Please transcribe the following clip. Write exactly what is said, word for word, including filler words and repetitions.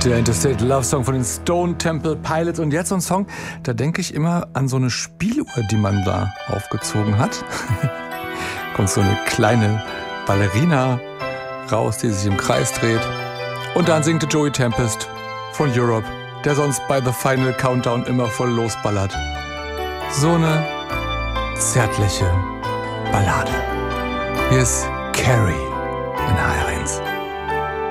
Der Interstate Love Song von den Stone Temple Pilots. Und jetzt so ein Song, da denke ich immer an so eine Spieluhr, die man da aufgezogen hat. Kommt so eine kleine Ballerina raus, die sich im Kreis dreht. Und dann singt Joey Tempest von Europe, der sonst bei The Final Countdown immer voll losballert. So eine zärtliche Ballade. Hier ist Carrie in H R.